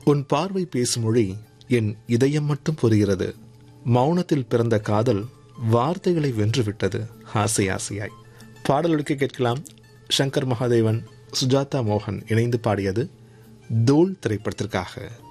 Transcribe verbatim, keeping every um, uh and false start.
உன் பார்வை பேசும் மொழி என் இதயம் மட்டும் புரிகிறது. மௌனத்தில் பிறந்த காதல் வார்த்தைகளை வென்றுவிட்டது ஆசை ஆசையாய். பாடலுக்கு கேட்கலாம். சங்கர் மகாதேவன், சுஜாதா மோகன் இணைந்து பாடியது தூள் திரைப்படத்திற்காக.